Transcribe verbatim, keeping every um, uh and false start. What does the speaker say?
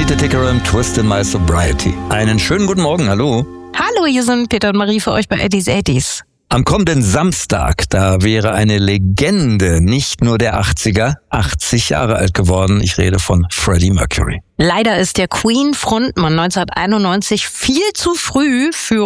Anita Tickerem, Twist in My Sobriety. Einen schönen guten Morgen, hallo. Hallo, hier sind Peter und Marie für euch bei Eddie's eighties. Am kommenden Samstag, da wäre eine Legende nicht nur der achtziger, achtzig Jahre alt geworden. Ich rede von Freddie Mercury. Leider ist der Queen-Frontmann neunzehnhunderteinundneunzig viel zu früh für